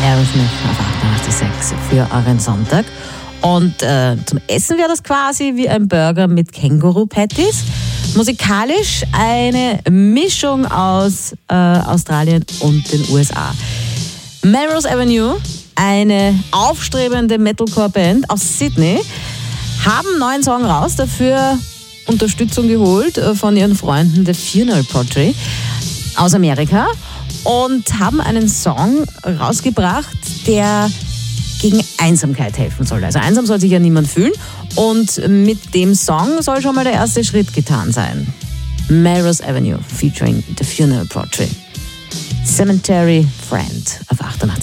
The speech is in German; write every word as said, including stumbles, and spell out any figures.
Aerosmith auf achtundachtzig Komma sechs für euren Sonntag. Und äh, zum Essen wäre das quasi wie ein Burger mit Känguru-Patties. Musikalisch eine Mischung aus äh, Australien und den U S A. Melrose Avenue, eine aufstrebende Metalcore-Band aus Sydney, haben einen neuen Song raus, dafür Unterstützung geholt von ihren Freunden The Funeral Portrait aus Amerika und haben einen Song rausgebracht, der gegen Einsamkeit helfen soll. Also einsam soll sich ja niemand fühlen und mit dem Song soll schon mal der erste Schritt getan sein. Melrose Avenue featuring The Funeral Portrait. Cemetery Friend auf achtundachtzig.